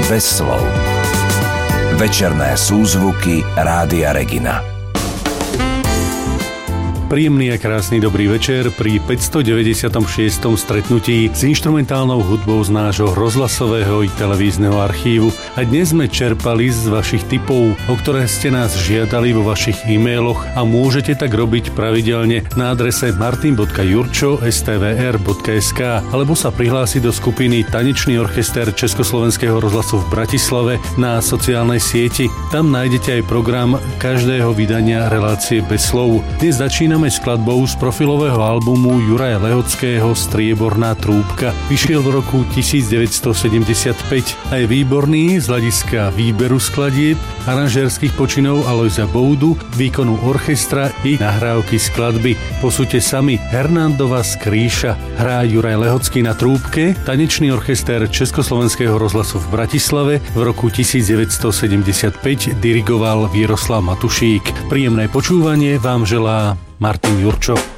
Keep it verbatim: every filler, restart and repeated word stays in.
bez slov. Večerné súzvuky Rádia Regina. Príjemný a krásny dobrý večer pri päťstodeväťdesiatom šiestom stretnutí s inštrumentálnou hudbou z nášho rozhlasového i televízneho archívu. A dnes sme čerpali z vašich tipov, o ktoré ste nás žiadali vo vašich e-mailoch a môžete tak robiť pravidelne na adrese martin bodka jurčo bodka es té vé er bodka es ká alebo sa prihlásiť do skupiny Tanečný orchester Československého rozhlasu v Bratislave na sociálnej sieti. Tam nájdete aj program každého vydania relácie bez slov. Dnes začíname skladbou z profilového albumu Juraja Lehockého Strieborná trúbka. Vyšiel v roku devätnásťstosedemdesiatpäť a je výborný z hľadiska výberu skladieb, aranžérskych počinov Alojza Boudu, výkonu orchestra i nahrávky skladby. Posúďte sami. Hernándova Skríša hrá Juraj Lehocký na trúbke, Tanečný orchester Československého rozhlasu v Bratislave v roku devätnásťstosedemdesiatpäť dirigoval Miroslav Matušík. Príjemné počúvanie vám želá Martin Jurčo.